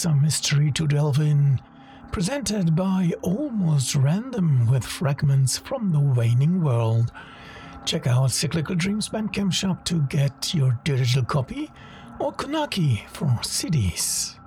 some mystery to delve in, presented by Almost Random with fragments from the waning world. Check out Cyclical Dreams Bandcamp shop to get your digital copy, or Konaki for CDs.